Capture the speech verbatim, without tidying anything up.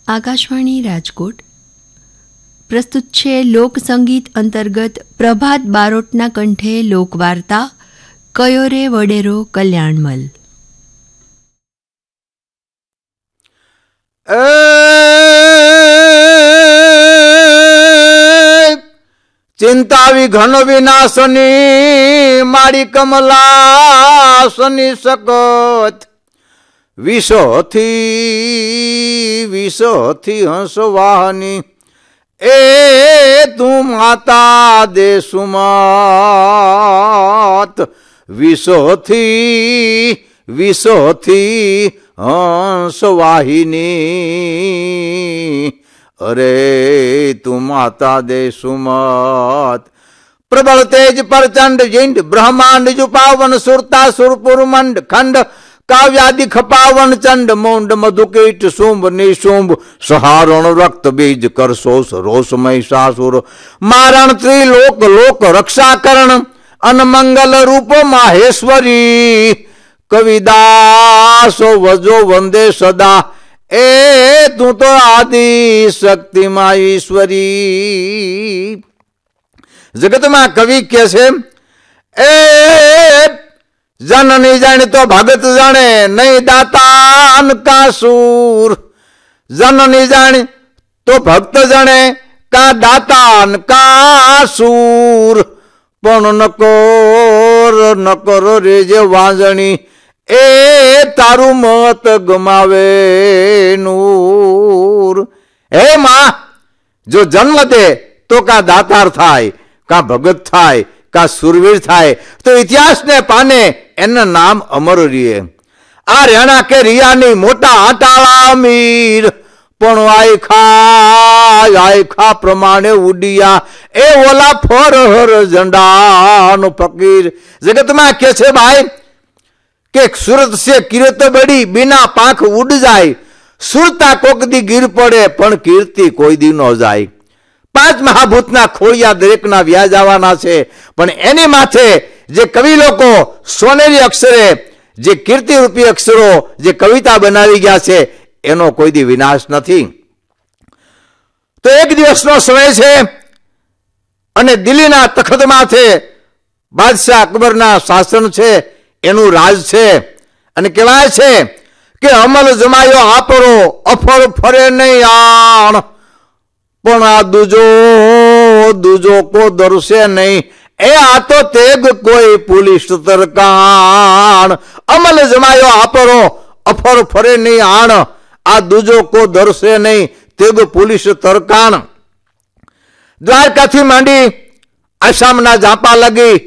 આકાશવાણી રાજકોટ પ્રસ્તુત છે લોકસંગીત અંતર્ગત પ્રભાત બારોટના કંઠે લોકવાર્તા કયો રે વડેરો કલ્યાણમલ. ચિંતાવી ઘન વિનાશની મારી કમલાસની સકત વિષોથી વિષોથી હંસવાહની એ તું માતા દે સુમત વિષોથી વિષોથી હંસવાહિની અરે તું માતા દે સુમત. પ્રબળ તેજ પ્રચંડ જીંડ બ્રહ્માંડ જુ પાવન સુરતા સુરપુર મંડ ખંડ કાવ્યાદિ ખપાવન ચંડ મોંડ મધુકીટ શુંભ નિશુંભ સહારણ રક્ત બીજ કરશોષ રોષ મહિષાસુર મારણ ત્રિલોક લોક રક્ષાકરણ અનમંગલ રૂપ માહેશ્વરી કવિદાસો વજો વંદે સદા એ તું તો આદિ શક્તિમાં ઈશ્વરી. જગતમાં કવિ કે છે એ જનની જાણે તો ભગત જાણે નહીં દાતાન કા સૂર. જનની જાણે તો ભક્ત જાણે કા દાતાન કા સૂર પણ નકોર નકોર રે જે વાંજણી એ તારું મત ગમાવે નૂર. હે માં, જો જન્મ દે તો કા દાતાર થાય, કા ભગત થાય, કા સુરવીર થાય તો ઇતિહાસને પાને એના નામ અમર રીએ. આ રેણા કે રિયાની મોટા આટાળા મીર પણ આયખા આયખા પ્રમાણે ઉડિયા એ ઓલા ફરહર ઝંડાનો ફકીર. જગતમાં કે છે ભાઈ કે સુરત સે કિરત બડી બિના પાંખ ઉડ જાય, સુરતા કોક દી ગીર પડે પણ કીર્તિ કોઈ દી ન જાય. પાંચ મહાભૂતના ખોળિયા દરેકના વ્યાજ આવવાના છે, પણ એની માથે જે કવિ લોકો સોનેરી અક્ષરે જે કીર્તિરૂપી અક્ષરો જે કવિતા બનાવી ગયા છે એનો કોઈ દી વિનાશ નથી. તો એક દિવસનો સમય છે અને દિલ્હીના તખતમાં છે બાદશાહ અકબરના શાસન છે, એનું રાજ છે અને કહેવાય છે કે અમલ જમાયો આપરો અફળ ફરે નહીં આણ પણ આ દૂજો દૂજો કો દરસે નહીં એ આ તો તેગ કોઈ પોલીસ તરકાણ. અમલ જમાયો આપરો અફળ ફરે નહીં આણ આ દૂજો કો દરસે નહીં તેગ પોલીસ તરકાણ. દ્વારકાથી માંડી આસામના ઝાપા લગી